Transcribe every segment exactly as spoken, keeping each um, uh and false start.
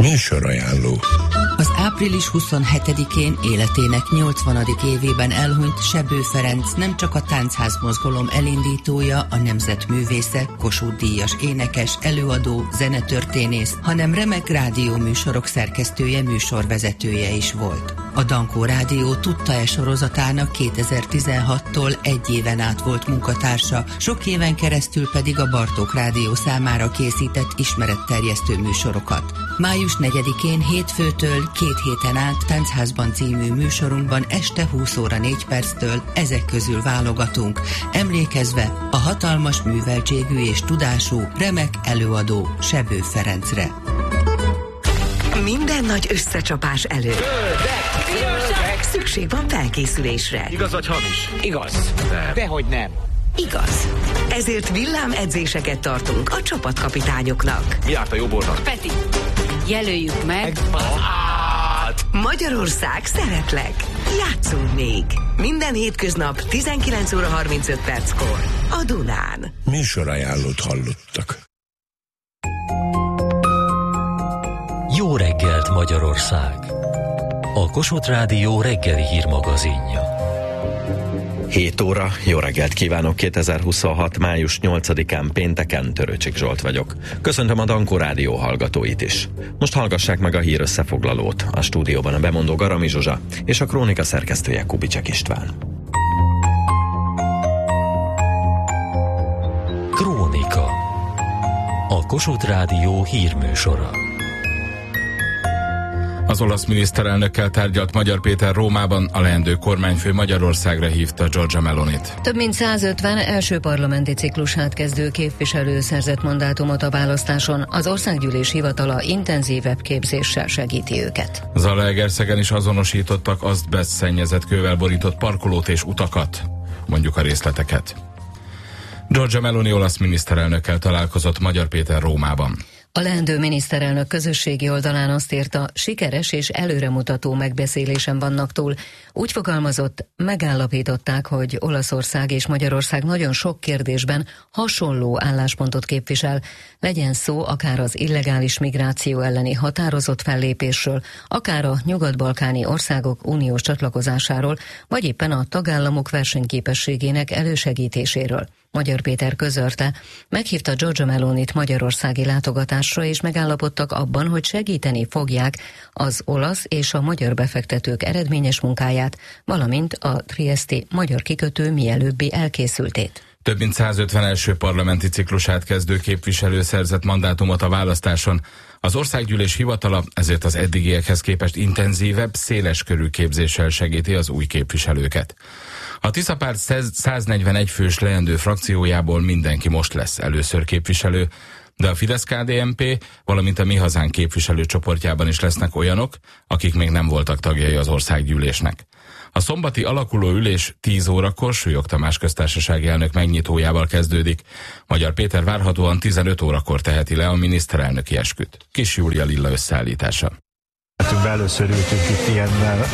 Műsorajánló. Az április huszonhetedikén életének nyolcvanadik évében elhunyt Sebő Ferenc nem csak a táncház mozgalom elindítója, a nemzetművésze, Kossuth-díjas énekes, előadó, zenetörténész, hanem remek rádióműsorok szerkesztője, műsorvezetője is volt. A Dankó Rádió Tudta-e sorozatának kétezer-tizenhattól egy éven át volt munkatársa, sok éven keresztül pedig a Bartók Rádió számára készített ismeretterjesztő műsorokat. május negyedikén hétfőtől két héten át Táncházban című műsorunkban este húsz óra négy perctől ezek közül válogatunk, emlékezve a hatalmas műveltségű és tudású, remek előadó Sebő Ferencre. Minden nagy összecsapás előtt szükség van felkészülésre. Igaz vagy hamis? Igaz. Nem. Dehogy nem. Igaz. Ezért villámedzéseket tartunk a csapatkapitányoknak. Mi járt a jobb oldal? Peti, jelöljük meg. Magyarország, szeretlek. Játszunk még. Minden hétköznap tizenkilenc óra harmincöt perckor a Dunán. Műsorajánlót hallottak. Jó reggelt, Magyarország! A Kossuth Rádió reggeli hírmagazinja. hét óra, jó reggelt kívánok, kétezer-huszonhat. május nyolcadikán pénteken, Törőcsik Zsolt vagyok. Köszöntöm a Dankó Rádió hallgatóit is. Most hallgassák meg a hír összefoglalót. A stúdióban a bemondó Garami Zsuzsa és a krónika szerkesztője Kubicek István. Krónika. A Kossuth Rádió hírműsora. Az olasz miniszterelnökkel tárgyalt Magyar Péter Rómában, a leendő kormányfő Magyarországra hívta Giorgia Melonit. Több mint százötven első parlamenti ciklusát kezdő képviselő szerzett mandátumot a választáson, az országgyűlés hivatala intenzívebb képzéssel segíti őket. Zalaegerszegen is azonosítottak azbeszt szennyezett kővel borított parkolót és utakat. Mondjuk a részleteket. Giorgia Meloni olasz miniszterelnökkel találkozott Magyar Péter Rómában. A leendő miniszterelnök közösségi oldalán azt írta, sikeres és előremutató megbeszélésen vannak túl. Úgy fogalmazott, megállapították, hogy Olaszország és Magyarország nagyon sok kérdésben hasonló álláspontot képvisel. Legyen szó akár az illegális migráció elleni határozott fellépésről, akár a nyugat-balkáni országok uniós csatlakozásáról, vagy éppen a tagállamok versenyképességének elősegítéséről. Magyar Péter közölte, meghívta Giorgia Melonit magyarországi látogatásra, és megállapodtak abban, hogy segíteni fogják az olasz és a magyar befektetők eredményes munkáját, valamint a trieszti magyar kikötő mielőbbi elkészültét. Több mint százötven első parlamenti ciklusát kezdő képviselő szerzett mandátumot a választáson. Az országgyűlés hivatala ezért az eddigiekhez képest intenzívebb, széleskörű képzéssel segíti az új képviselőket. A Tisza párt száznegyvenegy fős leendő frakciójából mindenki most lesz először képviselő, de a Fidesz-ká dé en pé, valamint a Mi Hazánk képviselőcsoportjában is lesznek olyanok, akik még nem voltak tagjai az országgyűlésnek. A szombati alakuló ülés tíz órakor Súlyog Tamás köztársasági elnök megnyitójával kezdődik. Magyar Péter várhatóan tizenöt órakor teheti le a miniszterelnöki esküt. Kis Júlia Lilla összeállítása. Először ültünk itt ilyen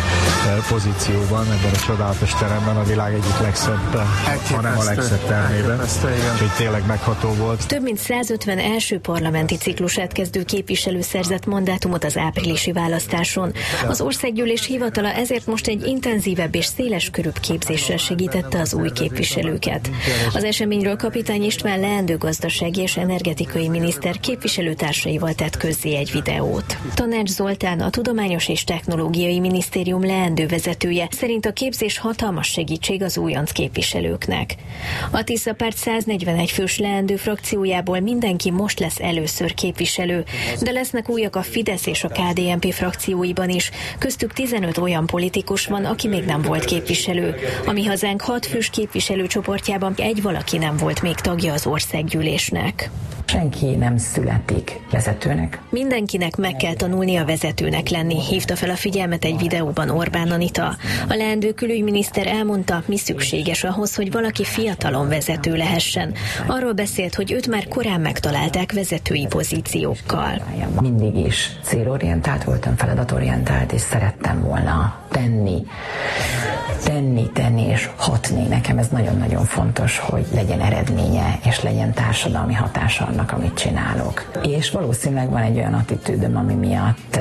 pozícióban, ebben a csodálatos teremben, a világ egyik legszebb, hanem a legszebb termében. Úgyhogy tényleg megható volt. Több mint százötven első parlamenti ciklusát kezdő képviselő szerzett mandátumot az áprilisi választáson. Az országgyűlés hivatala ezért most egy intenzívebb és széleskörűbb képzéssel segítette az új képviselőket. Az eseményről Kapitány István leendő gazdasági és energetikai miniszter képviselőtársaival tett közzé egy videót. Tanács Zoltán, a Tudományos és Technológiai Minisztérium leendő vezetője szerint a képzés hatalmas segítség az újonc képviselőknek. A Tisza párt száznegyvenegy fős leendő frakciójából mindenki most lesz először képviselő, de lesznek újak a Fidesz és a ká dé en pé frakcióiban is, köztük tizenöt olyan politikus van, aki még nem volt képviselő. A Mi Hazánk hat fős képviselőcsoportjában egy valaki nem volt még tagja az országgyűlésnek. Senki nem születik vezetőnek. Mindenkinek meg kell tanulni a vezetőnek lenni, hívta fel a figyelmet egy videóban Orbán Anita. A leendő külügyminiszter elmondta, mi szükséges ahhoz, hogy valaki fiatalon vezető lehessen. Arról beszélt, hogy őt már korán megtalálták vezetői pozíciókkal. Mindig is célorientált voltam, feladatorientált, és szerettem volna tenni. tenni, tenni és hatni. Nekem ez nagyon-nagyon fontos, hogy legyen eredménye, és legyen társadalmi hatása annak, amit csinálok. És valószínűleg van egy olyan attitűdöm, ami miatt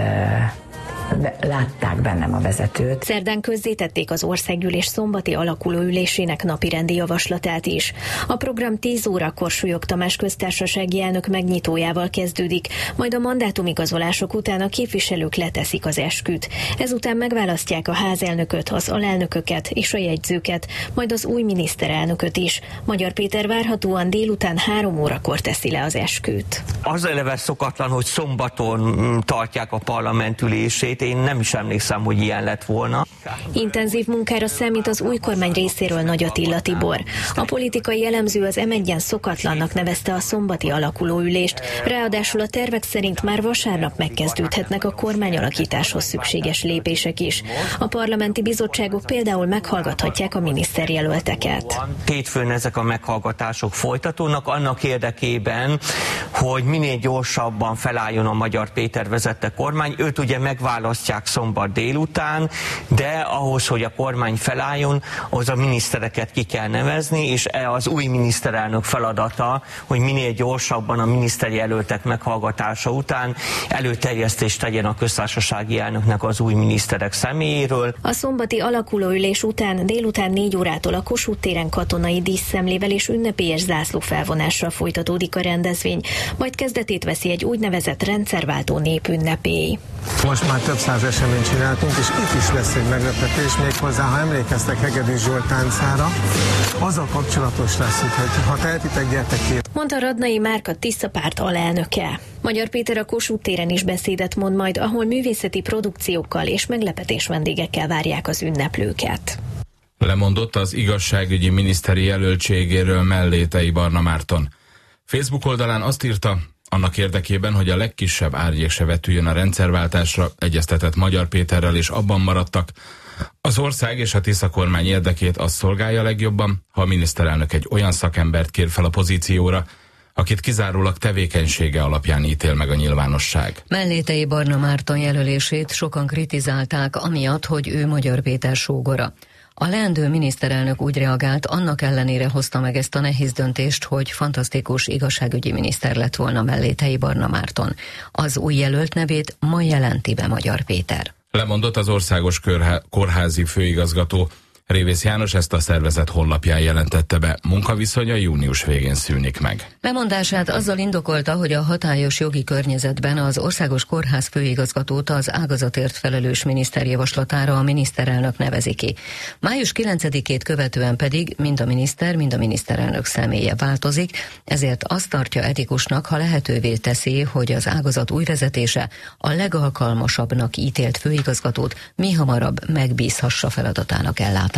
De látták bennem a vezetőt. Szerdán közzétették az országgyűlés szombati alakuló ülésének napirendi javaslatát is. A program tíz órakor Súlyog Tamás köztársasági elnök megnyitójával kezdődik, majd a mandátumigazolások után a képviselők leteszik az esküt. Ezután megválasztják a házelnököt, az alelnököket és a jegyzőket, majd az új miniszterelnököt is. Magyar Péter várhatóan délután három órakor teszi le az esküt. Az eleve szokatlan, hogy szombaton tartják a parlament ülését. Én nem is emlékszem, hogy ilyen lett volna. Intenzív munkára számít az új kormány részéről Nagy Attila Tibor. A politikai elemző az em egyen szokatlannak nevezte a szombati alakulóülést, ráadásul a tervek szerint már vasárnap megkezdődhetnek a kormányalakításhoz szükséges lépések is. A parlamenti bizottságok például meghallgathatják a miniszterjelölteket. Hétfőn ezek a meghallgatások folytatódnak annak érdekében, hogy minél gyorsabban felálljon a Magyar Péter vezette kormány. Őt ugye megválasztják szombat délután, de ahhoz, hogy a kormány felálljon, az a minisztereket ki kell nevezni, és az új miniszterelnök feladata, hogy minél gyorsabban a miniszterjelöltek meghallgatása után előterjesztést tegyen a köztársasági elnöknek az új miniszterek személyéről. A szombati alakulóülés után délután négy órától a Kossuth téren katonai díszszemlével és ünnepélyes zászlófelvonással folytatódik a rendezvény, majd kezdetét veszi egy úgynevezett rendszerváltó népünnepély. Most már több száz eseményt csináltunk, és itt is lesz egy meglepetés, méghozzá, ha emlékeztek Hegedűs Zsolt táncára, azzal kapcsolatos lesz, hogy ha tehetitek, gyertek ki. Mondta Radnai Márk, a Tisza párt alelnöke. Magyar Péter a Kossuth téren is beszédet mond majd, ahol művészeti produkciókkal és meglepetés vendégekkel várják az ünneplőket. Lemondott az igazságügyi miniszteri jelöltségéről Mellétei Barna Márton. Facebook oldalán azt írta, annak érdekében, hogy a legkisebb árnyék se vetüljön a rendszerváltásra, egyeztetett Magyar Péterrel és abban maradtak. Az ország és a Tisza kormány érdekét az szolgálja legjobban, ha a miniszterelnök egy olyan szakembert kér fel a pozícióra, akit kizárólag tevékenysége alapján ítél meg a nyilvánosság. Mellétei Barna Márton jelölését sokan kritizálták, amiatt, hogy ő Magyar Péter sógora. A leendő miniszterelnök úgy reagált, annak ellenére hozta meg ezt a nehéz döntést, hogy fantasztikus igazságügyi miniszter lett volna Mellétei Barna Márton. Az új jelölt nevét ma jelenti be Magyar Péter. Lemondott az országos körhá- kórházi főigazgató. Révész János ezt a szervezet honlapján jelentette be, munkaviszonya június végén szűnik meg. Lemondását azzal indokolta, hogy a hatályos jogi környezetben az országos kórház főigazgatót az ágazatért felelős miniszter javaslatára a miniszterelnök nevezi ki. május kilencedikét követően pedig mind a miniszter, mind a miniszterelnök személye változik, ezért azt tartja etikusnak, ha lehetővé teszi, hogy az ágazat új vezetése a legalkalmasabbnak ítélt főigazgatót mihamarabb megbízhassa feladatának ellátásával.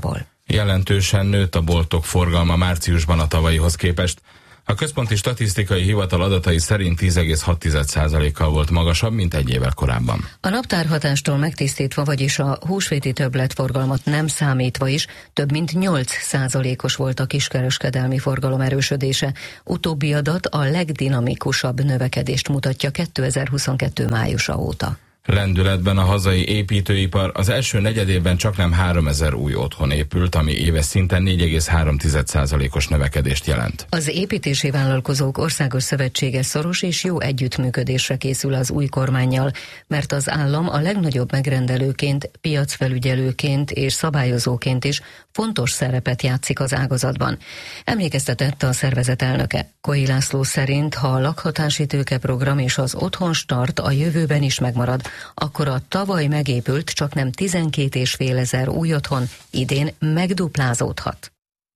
Jelentősen nőtt a boltok forgalma márciusban a tavalyihoz képest. A Központi Statisztikai Hivatal adatai szerint tíz egész hat százalékkal volt magasabb, mint egy évvel korábban. A naptárhatástól megtisztítva, vagyis a húsvéti többletforgalmat nem számítva is, több mint nyolc százalékos volt a kiskereskedelmi forgalom erősödése. Utóbbi adat a legdinamikusabb növekedést mutatja kétezer-huszonkettő májusa óta. Lendületben a hazai építőipar az első negyedében csaknem háromezer új otthon épült, ami éves szinten négy egész három százalékos növekedést jelent. Az Építési Vállalkozók Országos Szövetsége szoros és jó együttműködésre készül az új kormánnyal, mert az állam a legnagyobb megrendelőként, piacfelügyelőként és szabályozóként is fontos szerepet játszik az ágazatban. Emlékeztetett a szervezet elnöke. Koy László szerint, ha a lakhatási tőkeprogram és az otthonstart a jövőben is megmarad, akkor a tavaly megépült csaknem tizenkét és fél ezer új otthon idén megduplázódhat.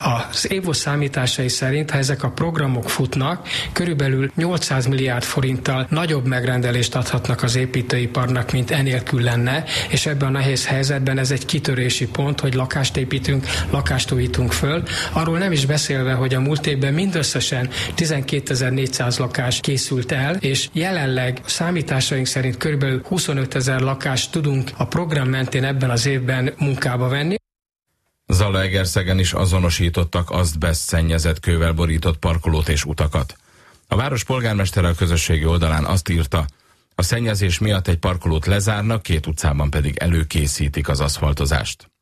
Az év számításai szerint, ha ezek a programok futnak, körülbelül nyolcszáz milliárd forinttal nagyobb megrendelést adhatnak az építőiparnak, mint enélkül lenne, és ebben a nehéz helyzetben ez egy kitörési pont, hogy lakást építünk, lakást újítunk föl. Arról nem is beszélve, hogy a múlt évben mindösszesen tizenkétezer-négyszáz lakás készült el, és jelenleg számításaink szerint körülbelül huszonötezer lakást tudunk a program mentén ebben az évben munkába venni. Zalaegerszegen is azonosítottak azbeszt szennyezett kővel borított parkolót és utakat. A város polgármestere a közösségi oldalán azt írta, a szennyezés miatt egy parkolót lezárnak, két utcában pedig előkészítik az aszfaltozást.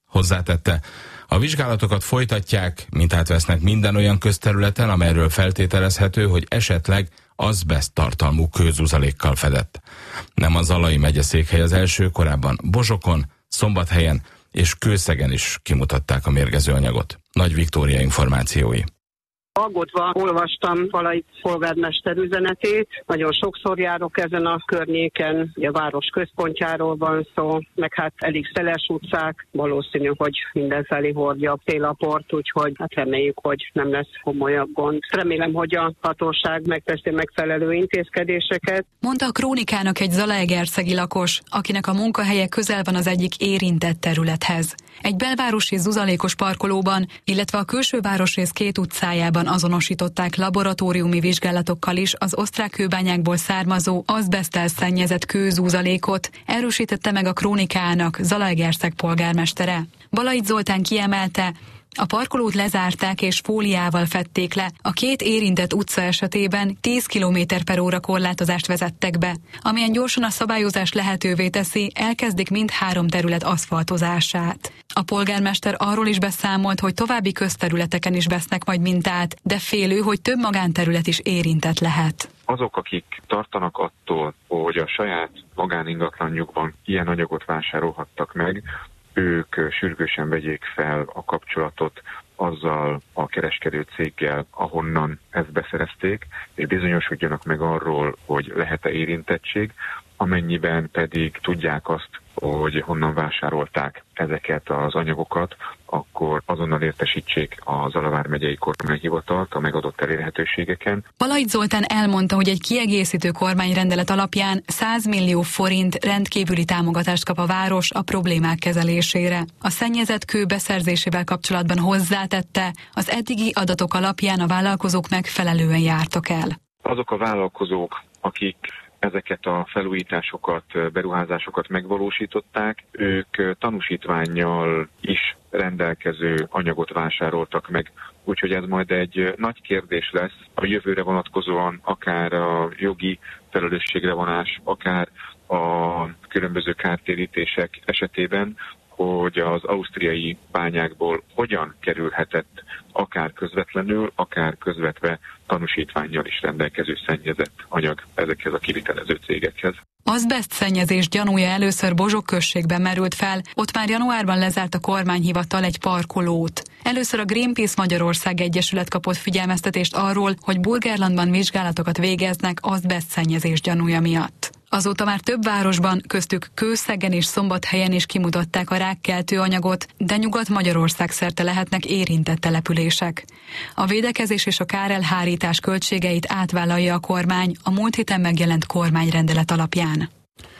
Hozzátette, a vizsgálatokat folytatják, mintát vesznek minden olyan közterületen, amelyről feltételezhető, hogy esetleg azbeszt tartalmú kőzuzalékkal fedett. Nem a Zalai megyeszékhely az első, korábban Bozsokon, Szombathelyen és Kőszegen is kimutatták a mérgező anyagot. Nagy Viktória információi. Aggódva olvastam Zalai polgármester üzenetét, nagyon sokszor járok ezen a környéken, ugye a város központjáról van szó, meg hát elég szeles utcák, valószínű, hogy minden felé hordja a télaport, úgyhogy hát reméljük, hogy nem lesz komolyabb gond. Remélem, hogy a hatóság megteszi megfelelő intézkedéseket. Mondta a Krónikának egy zalaegerszegi lakos, akinek a munkahelye közel van az egyik érintett területhez. Egy belvárosi zuzalékos parkolóban, illetve a külső városrész két utcájában azonosították laboratóriumi vizsgálatokkal is az osztrák kőbányákból származó azbeszttel szennyezett kőzuzalékot, erősítette meg a Krónikának Zalaegerszeg polgármestere. Balait Zoltán kiemelte, a parkolót lezárták és fóliával fedték le. A két érintett utca esetében tíz kilométer per óra korlátozást vezettek be. Amilyen gyorsan a szabályozás lehetővé teszi, elkezdik mindhárom terület aszfaltozását. A polgármester arról is beszámolt, hogy további közterületeken is vesznek majd mintát, de félő, hogy több magánterület is érintett lehet. Azok, akik tartanak attól, hogy a saját magáningatlanjukban ilyen anyagot vásárolhattak meg, ők sürgősen vegyék fel a kapcsolatot azzal a kereskedő céggel, ahonnan ezt beszerezték, és bizonyosodjanak meg arról, hogy lehet-e érintettség, amennyiben pedig tudják azt, hogy honnan vásárolták ezeket az anyagokat, akkor azonnal értesítsék a Zalavár megyei kormányhivatalt a megadott elérhetőségeken. Balait Zoltán elmondta, hogy egy kiegészítő kormányrendelet alapján száz millió forint rendkívüli támogatást kap a város a problémák kezelésére. A szennyezett kő beszerzésével kapcsolatban hozzátette, az eddigi adatok alapján a vállalkozók megfelelően jártak el. Azok a vállalkozók, akik ezeket a felújításokat, beruházásokat megvalósították, ők tanúsítvánnyal is rendelkező anyagot vásároltak meg. Úgyhogy ez majd egy nagy kérdés lesz a jövőre vonatkozóan, akár a jogi felelősségre vonás, akár a különböző kártérítések esetében, hogy az ausztriai bányákból hogyan kerülhetett akár közvetlenül, akár közvetve tanúsítvánnyal is rendelkező szennyezett anyag ezekhez a kivitelező cégekhez. Azbeszt szennyezés gyanúja először Bozsok községben merült fel, ott már januárban lezárt a kormányhivatal egy parkolót. Először a Greenpeace Magyarország Egyesület kapott figyelmeztetést arról, hogy Burgerlandban vizsgálatokat végeznek azbeszt szennyezés gyanúja miatt. Azóta már több városban, köztük Kőszegen és Szombathelyen is kimutatták a rákkeltő anyagot, de Nyugat-Magyarország szerte lehetnek érintett települések. A védekezés és a kárelhárítás költségeit átvállalja a kormány a múlt héten megjelent kormányrendelet alapján.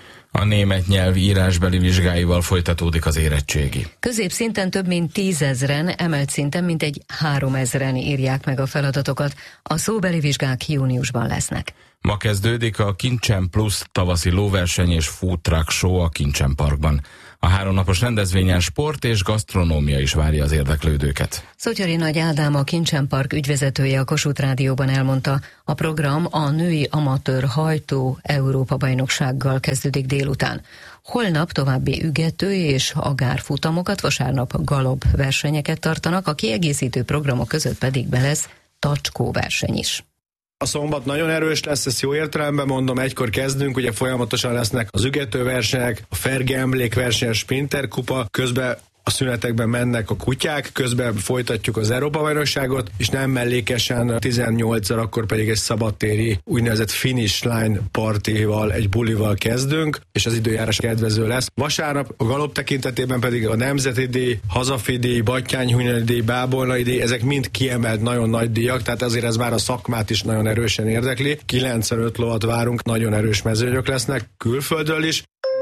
A német nyelv írásbeli vizsgáival folytatódik az érettségi. Középszinten több mint tízezren, emelt szinten mintegy háromezren írják meg a feladatokat. A szóbeli vizsgák júniusban lesznek. Ma kezdődik a Kincsen Plus tavaszi lóverseny és food truck show a Kincsen Parkban. A háromnapos rendezvényen sport és gasztronómia is várja az érdeklődőket. Szotyori Nagy Ádám, a Kincsen Park ügyvezetője a Kossuth Rádióban elmondta, a program a női amatőr hajtó Európa-bajnoksággal kezdődik délután. Holnap további ügető és agárfutamokat, vasárnap galop versenyeket tartanak, a kiegészítő programok között pedig be lesz tacskó verseny is. A szombat nagyon erős lesz, ezt jó értelemben mondom, egykor kezdünk, ugye folyamatosan lesznek az ügetőversenyek, a Ferge emlékverseny, a Sprinter kupa, közben a szünetekben mennek a kutyák, közben folytatjuk az Európa-bajnokságot, és nem mellékesen tizennyolcszor akkor pedig egy szabadtéri úgynevezett finish line partival, egy bulival kezdünk, és az időjárás kedvező lesz. Vasárnap a galop tekintetében pedig a Nemzeti díj, Hazafi díj, Battyányi díj, Bábolnai díj, ezek mind kiemelt nagyon nagy díjak, tehát azért ez már a szakmát is nagyon erősen érdekli. kilencvenöt lovat várunk, nagyon erős mezőnyök lesznek, külföldről is.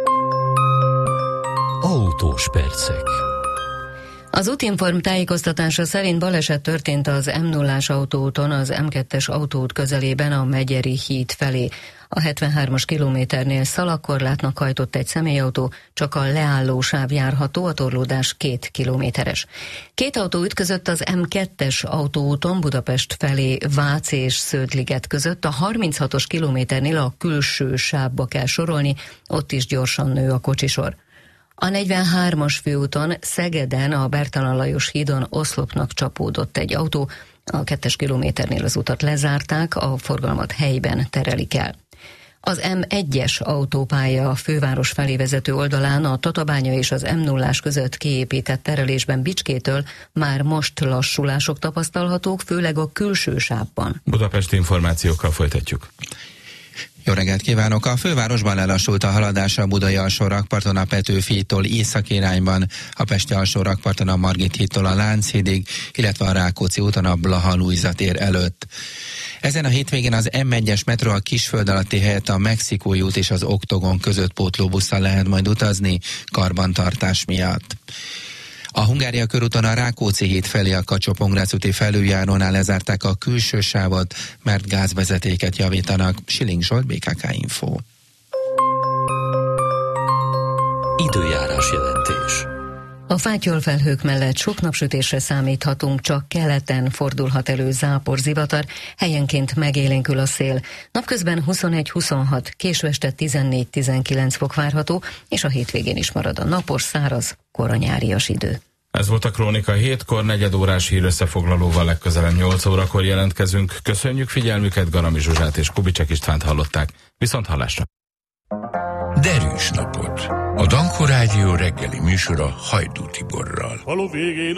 Autós percek. Az Útinform tájékoztatása szerint baleset történt az em nullás autóúton, az em kettes autóút közelében a Megyeri híd felé. A hetvenhármas kilométernél szalagkorlátnak hajtott egy személyautó, csak a leálló sáv járható, a torlódás két kilométeres. Két autó ütközött az em kettes autóúton Budapest felé Vác és Sződliget között, a harminchatos kilométernél a külső sávba kell sorolni, ott is gyorsan nő a kocsisor. A negyvenhármas főúton Szegeden a Bertalan Lajos hídon oszlopnak csapódott egy autó, a kettes kilométernél az utat lezárták, a forgalmat helyben terelik el. Az M egyes autópálya a főváros felé vezető oldalán a Tatabánya és az M nullás között kiépített terelésben Bicskétől már most lassulások tapasztalhatók, főleg a külső sávban. Budapesti információkkal folytatjuk. Jó reggelt kívánok! A fővárosban lelassult a haladás a Budai alsó rakparton a Petőfi-tól észak irányban, a Pesti alsó rakparton a Margit hídtól a Lánchídig, illetve a Rákóczi úton a Blaha-Lujza tér előtt. Ezen a hétvégén az M egyes metró a Kisföld alatti helyett a Mexikói út és az Oktogon között pótlóbusszal lehet majd utazni karbantartás miatt. A Hungária körúton a Rákóczi híd felé a Kacsó-Pongrácz úti felüljárónál lezárták a külső sávot, mert gázvezetéket javítanak. Siling Zsolt, bé ká ká Info. Időjárás jelentés. A fátyolfelhők mellett sok napsütésre számíthatunk, csak keleten fordulhat elő zápor, zivatar, helyenként megélénkül a szél. Napközben huszonegy-huszonhat, késő este tizennégy-tizenkilenc fok várható, és a hétvégén is marad a napos, száraz, koranyárias idő. Ez volt a Krónika hétkor, negyedórás hírösszefoglalóval legközelebb nyolc órakor jelentkezünk. Köszönjük figyelmüket, Garami Zsuzsát és Kubicek Istvánt hallották. Viszont hallásra! Derűs napot! A Danko Rádió reggeli műsora Hajdú Tiborral. Való végén